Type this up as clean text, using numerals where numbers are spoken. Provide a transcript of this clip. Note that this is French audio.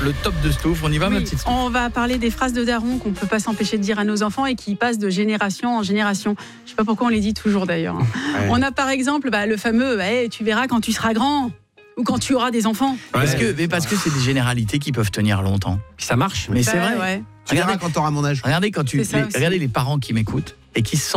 le top de Stouff. On y va, ma petite Stouff? On va parler des phrases de daron qu'on peut pas s'empêcher de dire à nos enfants et qui passent de génération en génération. Je sais pas pourquoi on les dit toujours d'ailleurs. Ouais. On a par exemple le fameux tu verras quand tu seras grand ou quand tu auras des enfants. Parce que c'est des généralités qui peuvent tenir longtemps. Puis ça marche. Mais c'est vrai. Tu verras quand tu auras mon âge. Regardez les parents qui m'écoutent et qui se